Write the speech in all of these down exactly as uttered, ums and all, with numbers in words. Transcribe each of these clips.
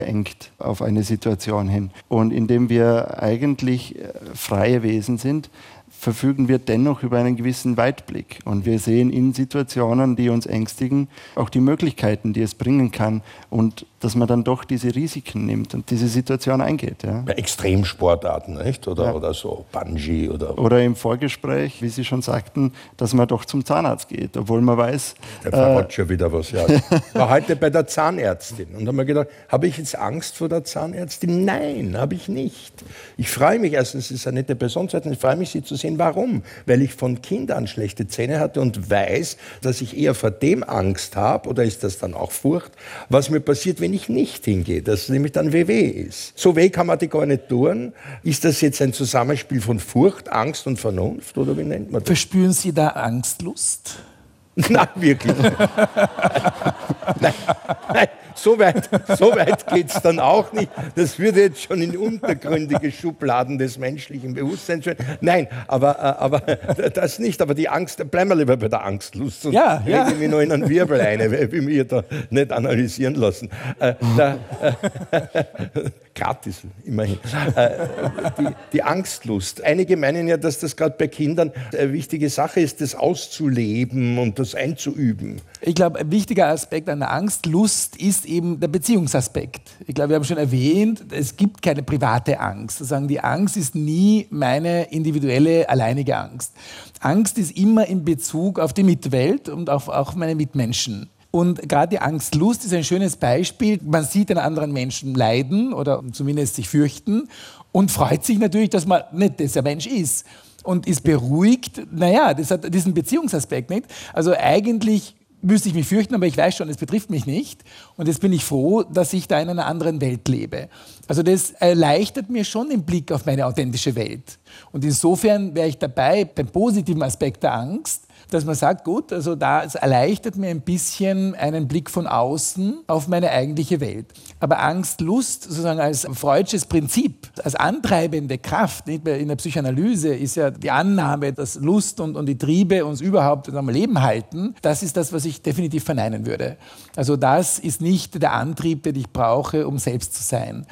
engt auf eine Situation hin. Und indem wir eigentlich freie Wesen sind, verfügen wir dennoch über einen gewissen Weitblick. Und wir sehen in Situationen, die uns ängstigen, auch die Möglichkeiten, die es bringen kann. Und dass man dann doch diese Risiken nimmt und diese Situation eingeht. Ja. Bei Extremsportarten, nicht? Oder, ja. oder so Bungee. Oder, oder im Vorgespräch, wie Sie schon sagten, dass man doch zum Zahnarzt geht, obwohl man weiß... Der verrät äh, schon wieder was. Ja. Ich war heute bei der Zahnärztin und habe mir gedacht, habe ich jetzt Angst vor der Zahnärztin? Nein, habe ich nicht. Ich freue mich, erstens, es ist eine nette Person, zweitens, ich freue mich, sie zu sehen. Warum? Weil ich von Kind an schlechte Zähne hatte und weiß, dass ich eher vor dem Angst habe, oder ist das dann auch Furcht, was mir passiert, wenn ich nicht hingehe, dass nämlich dann weh ist. So weh kann man die gar nicht tun. Ist das jetzt ein Zusammenspiel von Furcht, Angst und Vernunft, oder wie nennt man das? Verspüren Sie da Angstlust? Nein, wirklich. nein, nein, so weit, so weit geht es dann auch nicht. Das würde jetzt schon in untergründige Schubladen des menschlichen Bewusstseins führen. Nein, aber, aber das nicht. Aber die Angst, bleiben wir lieber bei der Angstlust. Sonst ja, ja. rede ich mich noch in einen Wirbel ein, weil ich mich da nicht analysieren lassen. Äh, da, äh, gratis, immerhin. Äh, die, die Angstlust. Einige meinen ja, dass das gerade bei Kindern eine wichtige Sache ist, das auszuleben und das einzuüben. Ich glaube, ein wichtiger Aspekt an der Angstlust ist eben der Beziehungsaspekt. Ich glaube, wir haben schon erwähnt, es gibt keine private Angst. Sozusagen, die Angst ist nie meine individuelle, alleinige Angst. Angst ist immer in Bezug auf die Mitwelt und auf, auf meine Mitmenschen. Und gerade die Angstlust ist ein schönes Beispiel. Man sieht einen anderen Menschen leiden oder zumindest sich fürchten und freut sich natürlich, dass man nicht dieser Mensch ist. Und ist beruhigt, naja, das hat diesen Beziehungsaspekt nicht. Also eigentlich müsste ich mich fürchten, aber ich weiß schon, es betrifft mich nicht. Und jetzt bin ich froh, dass ich da in einer anderen Welt lebe. Also das erleichtert mir schon den Blick auf meine authentische Welt. Und insofern wäre ich dabei beim positiven Aspekt der Angst, dass man sagt, gut, also da es erleichtert mir ein bisschen einen Blick von außen auf meine eigentliche Welt. Aber Angst, Lust sozusagen als freudsches Prinzip, als antreibende Kraft, nicht mehr in der Psychoanalyse ist ja die Annahme, dass Lust und, und die Triebe uns überhaupt am Leben halten. Das ist das, was ich definitiv verneinen würde. Also das ist nicht der Antrieb, den ich brauche, um selbst zu sein.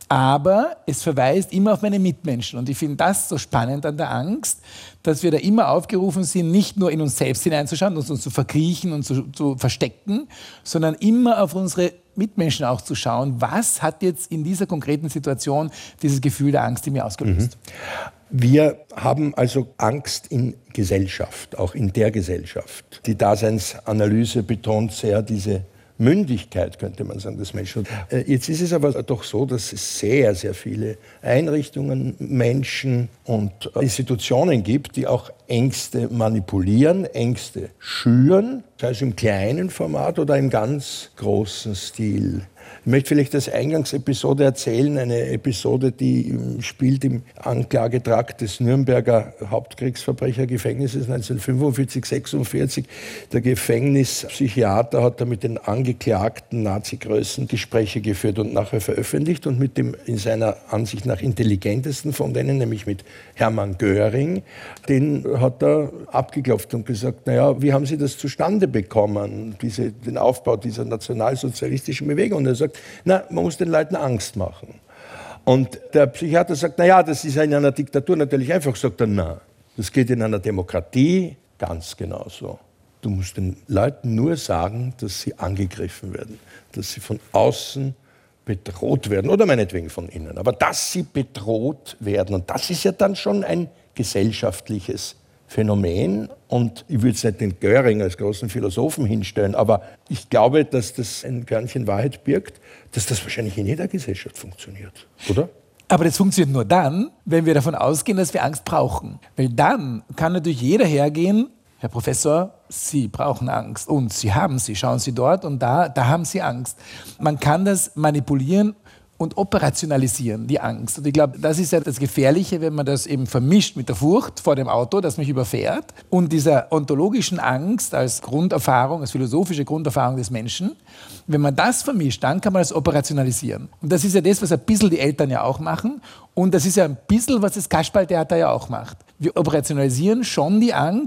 Aber es verweist immer auf meine Mitmenschen. Und ich finde das so spannend an der Angst, dass wir da immer aufgerufen sind, nicht nur in uns selbst hineinzuschauen, uns, uns zu verkriechen und zu, zu verstecken, sondern immer auf unsere Mitmenschen auch zu schauen, was hat jetzt in dieser konkreten Situation dieses Gefühl der Angst in mir ausgelöst. Mhm. Wir haben also Angst in Gesellschaft, auch in der Gesellschaft. Die Daseinsanalyse betont sehr diese Mündigkeit, könnte man sagen, des Menschen. Jetzt ist es aber doch so, dass es sehr, sehr viele Einrichtungen, Menschen und Institutionen gibt, die auch Ängste manipulieren, Ängste schüren, sei es im kleinen Format oder im ganz großen Stil. Ich möchte vielleicht als Eingangsepisode erzählen, eine Episode, die spielt im Anklagetrakt des Nürnberger Hauptkriegsverbrechergefängnisses neunzehnhundertfünfundvierzig sechsundvierzig. Der Gefängnispsychiater hat da mit den angeklagten Nazi-Größen Gespräche geführt und nachher veröffentlicht und mit dem in seiner Ansicht nach intelligentesten von denen, nämlich mit Hermann Göring, den hat er abgeklopft und gesagt, naja, wie haben Sie das zustande bekommen, diese, den Aufbau dieser nationalsozialistischen Bewegung? Und er sagt, na, man muss den Leuten Angst machen. Und der Psychiater sagt, na ja, das ist in einer Diktatur natürlich einfach. Sagt er, na, das geht in einer Demokratie ganz genauso. Du musst den Leuten nur sagen, dass sie angegriffen werden, dass sie von außen bedroht werden oder meinetwegen von innen. Aber dass sie bedroht werden, und das ist ja dann schon ein gesellschaftliches Phänomen. Und ich will jetzt nicht den Göring als großen Philosophen hinstellen, aber ich glaube, dass das ein Körnchen Wahrheit birgt, dass das wahrscheinlich in jeder Gesellschaft funktioniert, oder? Aber das funktioniert nur dann, wenn wir davon ausgehen, dass wir Angst brauchen. Weil dann kann natürlich jeder hergehen, Herr Professor, Sie brauchen Angst und Sie haben sie, schauen Sie dort und da, da haben Sie Angst. Man kann das manipulieren und operationalisieren, die Angst. Und ich glaube, das ist ja das Gefährliche, wenn man das eben vermischt mit der Furcht vor dem Auto, das mich überfährt, und dieser ontologischen Angst als Grunderfahrung, als philosophische Grunderfahrung des Menschen. Wenn man das vermischt, dann kann man das operationalisieren. Und das ist ja das, was ein bisschen die Eltern ja auch machen. Und das ist ja ein bisschen, was das Kasperltheater ja auch macht. Wir operationalisieren schon die Angst,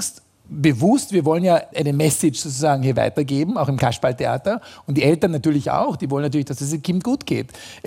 bewusst, wir wollen ja eine Message sozusagen hier weitergeben, auch im Kasperltheater. Und die Eltern natürlich auch, die wollen natürlich, dass es dem Kind gut geht.